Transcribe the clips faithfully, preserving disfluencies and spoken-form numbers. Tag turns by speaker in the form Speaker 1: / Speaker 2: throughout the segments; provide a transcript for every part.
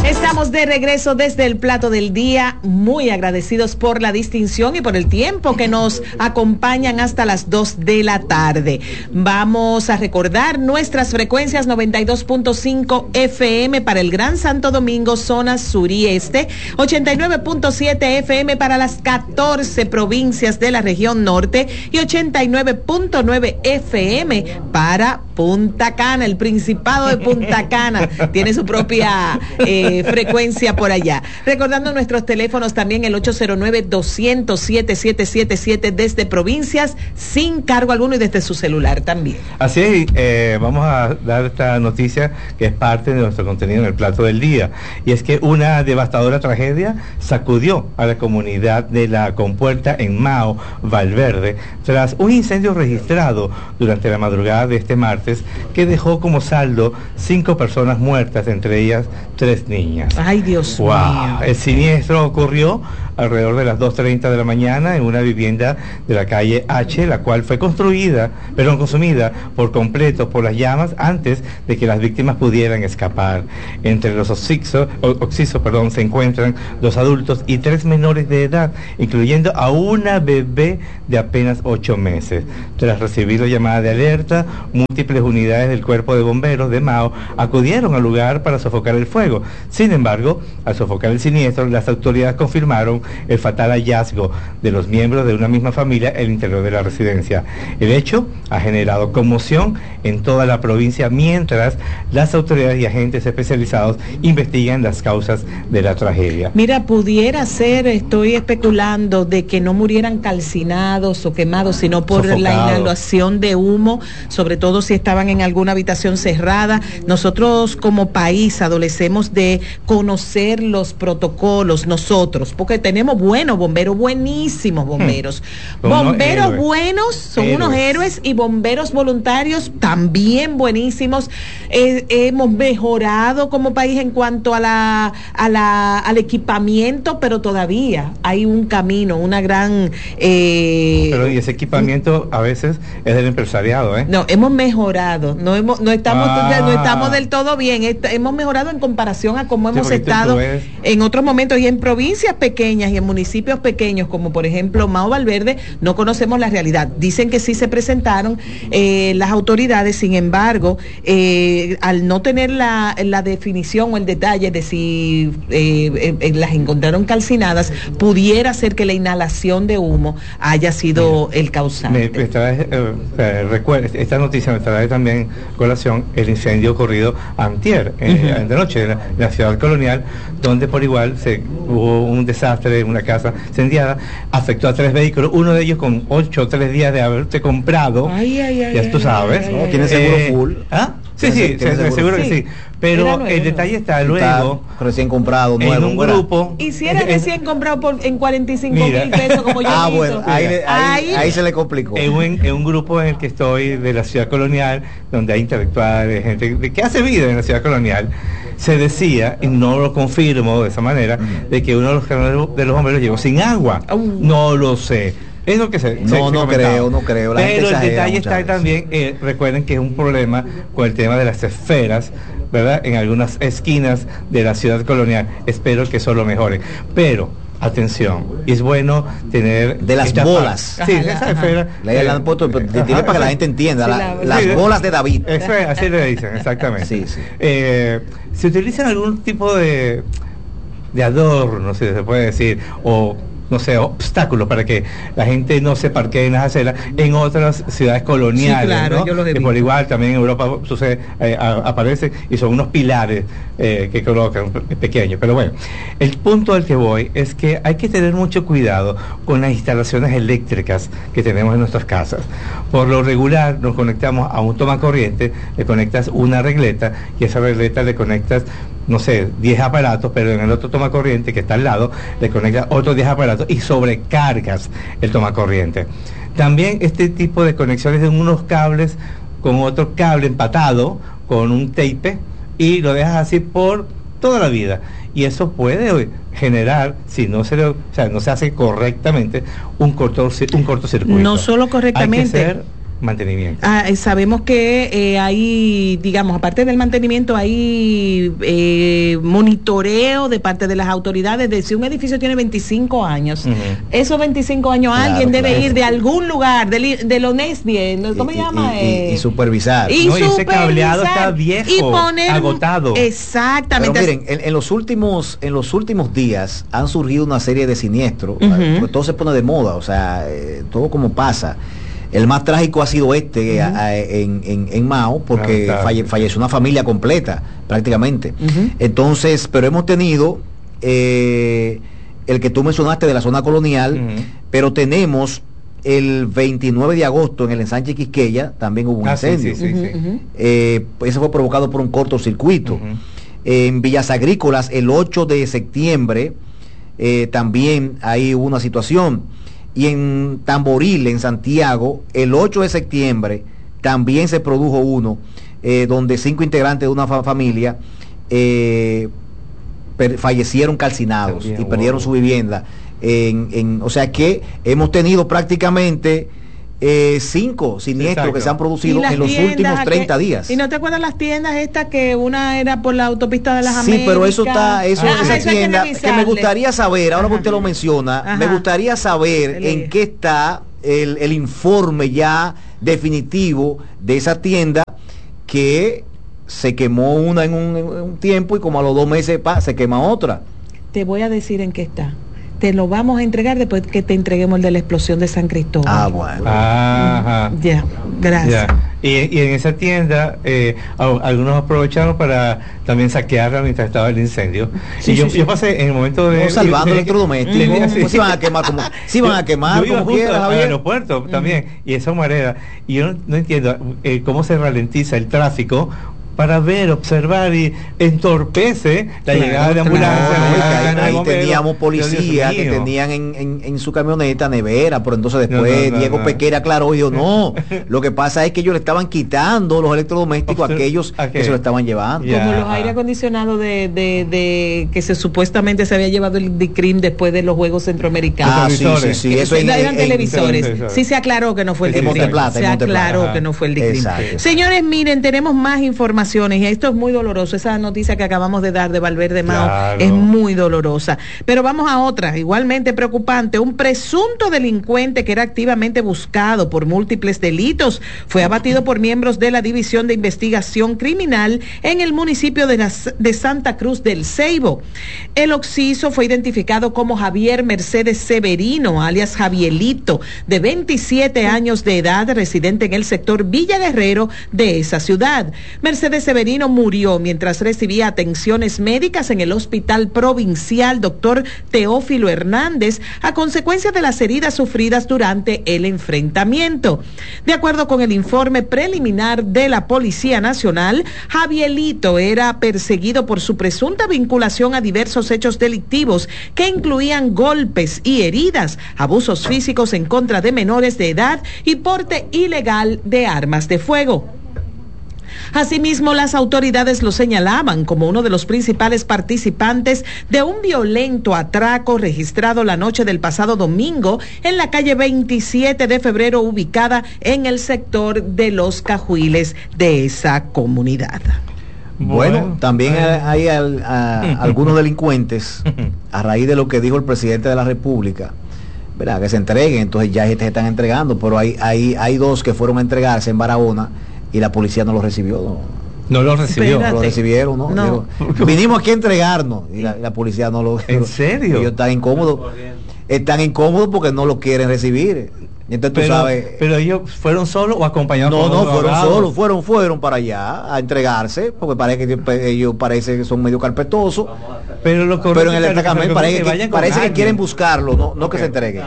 Speaker 1: Estamos de regreso desde el plato del día, muy agradecidos por la distinción y por el tiempo que nos acompañan hasta las dos de la tarde. Vamos a recordar nuestras frecuencias: noventa y dos punto cinco F M para el Gran Santo Domingo, zona sur y este, ochenta y nueve punto siete F M para las catorce provincias de la región norte y ochenta y nueve punto nueve F M para Punta Cana. El Principado de Punta Cana tiene su propia eh, frecuencia por allá. Recordando nuestros teléfonos también, el ocho cero nueve, doscientos, siete siete siete siete desde provincias sin cargo alguno y desde su celular también.
Speaker 2: Así es, eh, vamos a dar esta noticia que es parte de nuestro contenido en el plato del día, y es que una devastadora tragedia sacudió a la comunidad de La Compuerta en Mao, Valverde, tras un incendio registrado durante la madrugada de este martes que dejó como saldo cinco personas muertas, entre ellas tres niñas.
Speaker 1: Ay, Dios
Speaker 2: wow.
Speaker 1: mío.
Speaker 2: El siniestro ocurrió alrededor de las dos treinta de la mañana en una vivienda de la calle H, la cual fue construida, perdón, consumida por completo por las llamas antes de que las víctimas pudieran escapar. Entre los occisos, occisos perdón, se encuentran dos adultos y tres menores de edad, incluyendo a una bebé de apenas ocho meses. Tras recibir la llamada de alerta, múltiples unidades del Cuerpo de Bomberos de Mao acudieron al lugar para sofocar el fuego. Sin embargo, al sofocar el siniestro, las autoridades confirmaron el fatal hallazgo de los miembros de una misma familia en el interior de la residencia. El hecho ha generado conmoción en toda la provincia, mientras las autoridades y agentes especializados investigan las causas de la tragedia.
Speaker 1: Mira, pudiera ser, estoy especulando, de que no murieran calcinados o quemados, sino por Sofocado. La inhalación de humo, sobre todo si estaban en alguna habitación cerrada. Nosotros como país adolecemos de conocer los protocolos, nosotros, porque tenemos buenos bomberos, buenísimos bomberos. Hmm. Bomberos héroes. buenos, son héroes. unos héroes, y bomberos voluntarios también buenísimos. Eh, hemos mejorado como país en cuanto a la, a la al equipamiento, pero todavía hay un camino, una gran... Eh,
Speaker 2: pero y ese equipamiento a veces es del empresariado, ¿eh?
Speaker 1: No, hemos mejorado, no hemos, no estamos, ah. no estamos del todo bien, Est- hemos mejorado en comparación a cómo hemos sí, estado en otros momentos, y en provincias pequeñas y en municipios pequeños como por ejemplo Mao Valverde no conocemos la realidad. Dicen que sí se presentaron eh, las autoridades, sin embargo eh, al no tener la, la definición o el detalle de si eh, eh, las encontraron calcinadas, pudiera ser que la inhalación de humo haya sido Mira, el causante.
Speaker 2: Me, me trae, eh, eh, recuerda, esta noticia me trae también colación el incendio ocurrido antier, eh, uh-huh. de noche en la, en la ciudad colonial, donde por igual se hubo un desastre, una casa incendiada, afectó a tres vehículos, uno de ellos con ocho o tres días de haberse comprado, ay, ay, ay, ya tú sabes.
Speaker 3: Ay, ay, ay, ¿tiene seguro eh, full?
Speaker 2: ¿Ah? Sí, sí, se, seguro, seguro que sí. sí. Pero nuevo, el detalle está luego
Speaker 3: está recién comprado, nuevo,
Speaker 2: en un
Speaker 3: ¿verdad?
Speaker 2: grupo.
Speaker 1: Y si era recién comprado por, en cuarenta y cinco mil pesos, como yo
Speaker 3: ah,
Speaker 1: hizo.
Speaker 3: bueno, ahí, ahí, ahí, ahí se le complicó.
Speaker 2: En un, en un grupo en el que estoy de la ciudad colonial, donde hay intelectuales, gente de que hace vida en la ciudad colonial, se decía, y no lo confirmo de esa manera, mm. de que uno de los, de los bomberos llegó sin agua. Uh. No lo sé. Es lo que se
Speaker 3: No,
Speaker 2: se,
Speaker 3: no
Speaker 2: se
Speaker 3: creo, no creo. La
Speaker 2: Pero el detalle está veces. también, eh, recuerden que es un problema con el tema de las esferas, ¿verdad? En algunas esquinas de la ciudad colonial. Espero que eso lo mejore. Pero, atención, es bueno tener...
Speaker 3: De las bolas.
Speaker 2: Ajá, sí, ajá, esa esfera.
Speaker 3: Le han puesto, tiene para que la gente entienda, sí, la, la, las sí, bolas de David.
Speaker 2: Eso es, así le dicen, exactamente.
Speaker 3: Sí, sí.
Speaker 2: Eh, se utilizan algún tipo de, de adorno, no sé si se puede decir, o... no sé, obstáculos para que la gente no se parquee en las aceras en otras ciudades coloniales, sí, claro, ¿no? Yo los he visto. Por igual también en Europa sucede, eh, a, aparece, y son unos pilares eh, que colocan pequeños. Pero bueno, el punto al que voy es que hay que tener mucho cuidado con las instalaciones eléctricas que tenemos en nuestras casas. Por lo regular nos conectamos a un tomacorriente, le conectas una regleta y esa regleta le conectas, no sé, diez aparatos, pero en el otro tomacorriente que está al lado le conectas otros diez aparatos y sobrecargas el tomacorriente. También este tipo de conexiones de unos cables con otro cable empatado con un tape y lo dejas así por toda la vida, y eso puede generar, si no se, le, o sea, no se hace correctamente, un corto un cortocircuito.
Speaker 1: No solo correctamente,
Speaker 2: mantenimiento.
Speaker 1: Ah, sabemos que eh, hay, digamos, aparte del mantenimiento, hay eh, monitoreo de parte de las autoridades de si un edificio tiene veinticinco años. Uh-huh. Esos veinticinco años claro, alguien debe claro. ir de algún lugar, del de lo NESDIE, ¿cómo se llama?
Speaker 3: Y, y, y supervisar.
Speaker 1: Y,
Speaker 2: no,
Speaker 1: supervisar,
Speaker 2: y ese cableado está viejo, y poner, agotado.
Speaker 1: Exactamente.
Speaker 3: Pero miren, en, en los últimos en los últimos días han surgido una serie de siniestros, uh-huh. porque todo se pone de moda, o sea, eh, todo como pasa. El más trágico ha sido este uh-huh. a, a, en, en, en Mao, porque claro, falle, falleció una familia completa, prácticamente. Uh-huh. Entonces, pero hemos tenido eh, el que tú mencionaste de la zona colonial, uh-huh. pero tenemos el veintinueve de agosto en el ensanche Quisqueya, también hubo un ah, incendio. Sí, sí, sí, uh-huh. sí. Eh, ese fue provocado por un cortocircuito. Uh-huh. En Villas Agrícolas, el ocho de septiembre, eh, también ahí hubo una situación. Y en Tamboril, en Santiago, el ocho de septiembre también se produjo uno, eh, donde cinco integrantes de una fa- familia eh, per- fallecieron calcinados también, y wow. perdieron su vivienda. En, en, o sea que hemos tenido prácticamente eh, cinco siniestros Exacto. que se han producido en los últimos treinta que, días.
Speaker 1: ¿Y no te acuerdas las tiendas estas que una era por la autopista de las
Speaker 3: sí,
Speaker 1: Américas?
Speaker 3: Sí, pero eso está, eso,
Speaker 1: ah,
Speaker 3: esa
Speaker 1: eso
Speaker 3: tienda, que, que me gustaría saber, ahora que usted lo menciona, Ajá. me gustaría saber Feliz. en qué está el, el informe ya definitivo de esa tienda que se quemó una en un, en un tiempo y como a los dos meses pa, se quema otra.
Speaker 1: Te voy a decir en qué está. Te lo vamos a entregar después que te entreguemos el de la explosión de San Cristóbal.
Speaker 3: Ah, bueno.
Speaker 2: Ajá.
Speaker 1: Ya, gracias.
Speaker 2: Ya. Y, y en esa tienda, eh, algunos aprovecharon para también saquearla mientras estaba el incendio. Sí, y yo, sí, sí. yo pasé en el momento de...
Speaker 3: No, salvando electrodomésticos. ¿Cómo se iban a quemar? Como, ¿sí van a quemar?
Speaker 2: Yo iba justo al aeropuerto uh-huh. también, y esa humareda. Y yo no, no entiendo eh, cómo se ralentiza el tráfico para ver, observar y entorpece la claro, llegada de ambulancia.
Speaker 3: Claro, ahí, ahí teníamos policías que tenían en, en, en su camioneta nevera, pero entonces después no, no, no, Diego no. Pequera aclaró y dijo, no, lo que pasa es que ellos le estaban quitando los electrodomésticos Obser- a aquellos ¿a que se lo estaban llevando.
Speaker 1: Ya. Como los aire acondicionados de, de, de que se supuestamente se había llevado el D I C R I M después de los Juegos Centroamericanos.
Speaker 3: Ah, sí, sí, sí. Eso
Speaker 1: en, eran en, televisores. En, sí se aclaró que no fue el D I C R I M.
Speaker 3: Plata,
Speaker 1: se aclaró Plata. que no fue el D I C R I M. Exacto. Señores, miren, tenemos más información. Y esto es muy doloroso, esa noticia que acabamos de dar de Valverde Mao claro. es muy dolorosa, pero vamos a otra, igualmente preocupante. Un presunto delincuente que era activamente buscado por múltiples delitos fue abatido por miembros de la División de Investigación Criminal en el municipio de, la, de Santa Cruz del Ceibo. El occiso fue identificado como Javier Mercedes Severino, alias Javielito, de veintisiete años de edad, residente en el sector Villa Guerrero de esa ciudad. Mercedes Severino murió mientras recibía atenciones médicas en el Hospital Provincial Doctor Teófilo Hernández a consecuencia de las heridas sufridas durante el enfrentamiento. De acuerdo con el informe preliminar de la Policía Nacional, Javielito era perseguido por su presunta vinculación a diversos hechos delictivos que incluían golpes y heridas, abusos físicos en contra de menores de edad y porte ilegal de armas de fuego. Asimismo, las autoridades lo señalaban como uno de los principales participantes de un violento atraco registrado la noche del pasado domingo en la calle veintisiete de febrero, ubicada en el sector de Los Cajuiles de esa comunidad.
Speaker 3: Bueno, bueno también bueno. hay, hay a, a, algunos delincuentes, a raíz de lo que dijo el presidente de la República, ¿verdad?, que se entreguen, entonces ya se están entregando, pero hay, hay, hay dos que fueron a entregarse en Barahona y la policía no lo recibió. No,
Speaker 2: no lo recibió.
Speaker 3: Espérate. Lo recibieron, ¿no? no. Digo, vinimos aquí a entregarnos y la, la policía no lo...
Speaker 2: ¿En serio?
Speaker 3: Ellos están incómodos. Están incómodos porque no lo quieren recibir. Entonces
Speaker 2: pero,
Speaker 3: tú sabes...
Speaker 2: Pero ellos fueron solos o acompañados
Speaker 3: no,
Speaker 2: por
Speaker 3: No, no, fueron
Speaker 2: abogados.
Speaker 3: solos, fueron, fueron para allá a entregarse, porque parece que ellos parece que son medio carpetosos.
Speaker 2: Pero, lo
Speaker 3: pero en el destacamento parece, que, que, parece que quieren buscarlo, no, no okay. que se entreguen.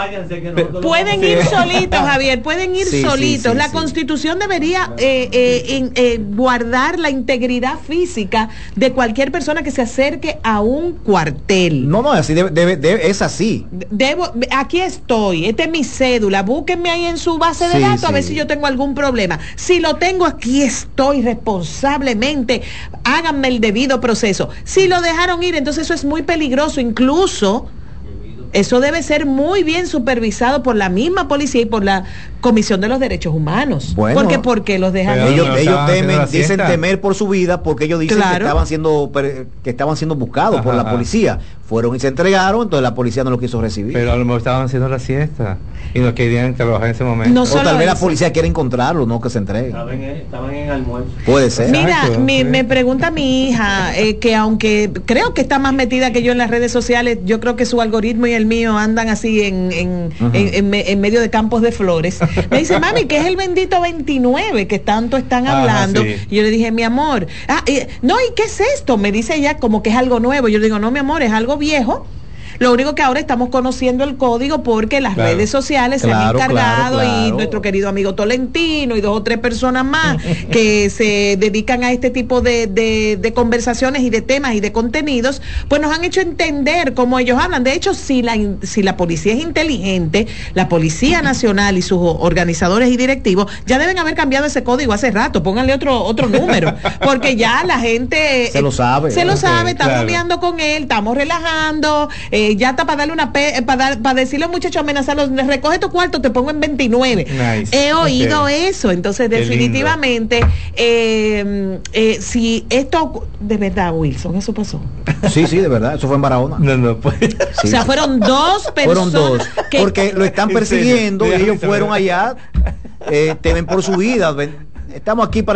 Speaker 1: Pueden ir solitos, Javier, pueden ir sí, solitos. Sí, sí, la sí. Constitución debería eh, eh, en, eh, guardar la integridad física de cualquier persona que se acerque a un cuartel.
Speaker 3: No, no, así debe, debe, debe, es así.
Speaker 1: Debo, aquí estoy, esta es mi cédula, búsquenme ahí en su base de sí, datos sí. a ver si yo tengo algún problema. Si lo tengo, aquí estoy responsablemente, háganme el debido proceso. Si lo dejaron ir, entonces eso es muy peligroso, incluso Eso debe ser muy bien supervisado por la misma policía y por la Comisión de los Derechos Humanos.
Speaker 3: Bueno,
Speaker 1: porque porque los dejan.
Speaker 3: Pero ellos,
Speaker 2: no,
Speaker 3: ellos
Speaker 2: estaban
Speaker 3: temen,
Speaker 2: haciendo la
Speaker 3: dicen
Speaker 2: siesta.
Speaker 3: temer por su vida porque ellos dicen
Speaker 1: Claro.
Speaker 3: que estaban siendo que estaban siendo buscados
Speaker 2: Ajá,
Speaker 3: por la
Speaker 2: ajá.
Speaker 3: policía. Fueron y se entregaron, entonces la policía no lo quiso recibir.
Speaker 2: Pero a lo mejor estaban haciendo la siesta y no querían trabajar en ese momento.
Speaker 1: No
Speaker 3: o
Speaker 1: solo
Speaker 3: tal vez la
Speaker 1: eso.
Speaker 3: policía quiere encontrarlo, no que se entreguen.
Speaker 4: Estaban en, estaban en almuerzo.
Speaker 3: Puede ser.
Speaker 1: Mira,
Speaker 2: Exacto,
Speaker 1: mi-
Speaker 2: sí.
Speaker 1: me pregunta mi hija eh, que aunque creo que está más metida que yo en las redes sociales, yo creo que su algoritmo y el mío andan así en, en,
Speaker 3: Ujú.
Speaker 1: en, en me- en medio de campos de flores. Me dice, mami, ¿qué es el bendito veintinueve que tanto están
Speaker 2: Ajá,
Speaker 1: hablando?
Speaker 2: sí.
Speaker 1: Y yo le dije, mi amor, ah, eh, no, ¿y qué es esto? Me dice ella como que es algo nuevo. Yo le digo, no, mi amor, es algo viejo. Lo único que ahora estamos conociendo el código porque las
Speaker 2: Claro.
Speaker 1: redes sociales se
Speaker 3: Claro,
Speaker 1: han encargado
Speaker 3: claro,
Speaker 1: y
Speaker 3: claro.
Speaker 1: nuestro querido amigo Tolentino y dos o tres personas más que se dedican a este tipo de, de, de conversaciones y de temas y de contenidos, pues nos han hecho entender cómo ellos hablan. De hecho, si la, in- si la policía es inteligente, la Policía Nacional y sus organizadores y directivos ya deben haber cambiado ese código hace rato. Pónganle otro, otro número, porque ya la gente...
Speaker 3: Se lo sabe.
Speaker 1: Se lo
Speaker 2: Ok,
Speaker 1: sabe, estamos
Speaker 2: claro.
Speaker 1: liando con él, estamos relajando, eh, ya está para darle una pe- para, dar- para decirle a un muchacho, amenazarlo, recoge tu cuarto, te pongo en veintinueve.
Speaker 2: Nice.
Speaker 1: He oído
Speaker 2: Ok.
Speaker 1: eso, entonces
Speaker 2: Qué
Speaker 1: definitivamente, eh, eh, si esto, de verdad, Wilson, eso pasó.
Speaker 3: Sí, sí, de verdad, eso fue en Barahona.
Speaker 2: No, no, pues.
Speaker 3: Sí.
Speaker 1: O sea, fueron dos personas.
Speaker 3: Fueron dos,
Speaker 1: que-
Speaker 3: porque lo están
Speaker 2: En serio,
Speaker 3: persiguiendo y
Speaker 2: mira,
Speaker 3: ellos
Speaker 2: ahorita,
Speaker 3: fueron
Speaker 2: ¿verdad?
Speaker 3: allá, eh, temen por su vida. Ven, estamos aquí para